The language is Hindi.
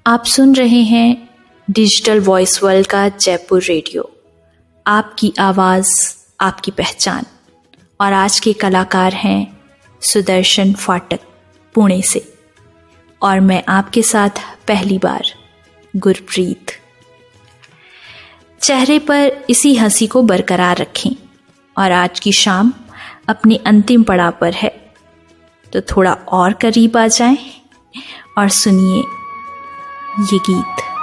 आप सुन रहे हैं डिजिटल वॉइस वर्ल्ड का जयपुर रेडियो। आपकी आवाज़ आपकी पहचान। और आज के कलाकार हैं सुदर्शन फाटक पुणे से, और मैं आपके साथ पहली बार गुरप्रीत। चेहरे पर इसी हंसी को बरकरार रखें और आज की शाम अपने अंतिम पड़ाव पर है, तो थोड़ा और करीब आ जाएं और सुनिए ये गीत।